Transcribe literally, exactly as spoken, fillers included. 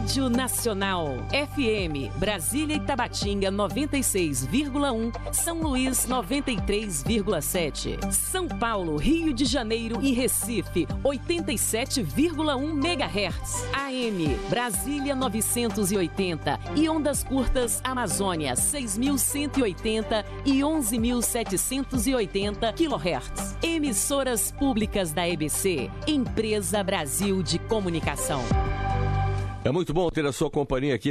Rádio Nacional. F M, Brasília e Tabatinga noventa e seis vírgula um, São Luís noventa e três vírgula sete. São Paulo, Rio de Janeiro e Recife oitenta e sete vírgula um megahertz. A M, Brasília novecentos e oitenta e ondas curtas Amazônia seis mil cento e oitenta e onze mil setecentos e oitenta quilohertz. Emissoras públicas da E B C, Empresa Brasil de Comunicação. É muito bom ter a sua companhia aqui